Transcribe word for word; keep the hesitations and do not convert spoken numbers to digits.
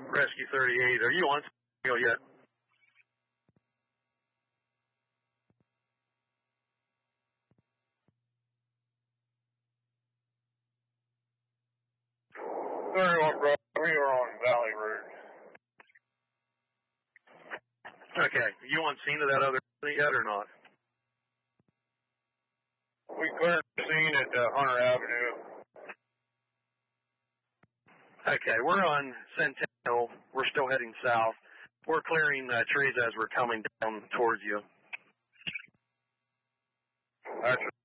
Rescue thirty-eight, are you on Centennial yet? thirty-one, bro. We are on Valley Road. Okay. Are you on scene of that other yet or not? We cleared the scene at uh, Hunter Avenue. Okay, we're on Centennial. We're still heading south. We're clearing uh, trees as we're coming down towards you. That's